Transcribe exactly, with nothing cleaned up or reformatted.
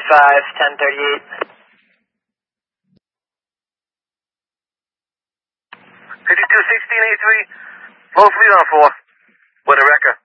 five, ten thirty-eight. fifty-two sixteen A three, low fleet on four. With a wrecker.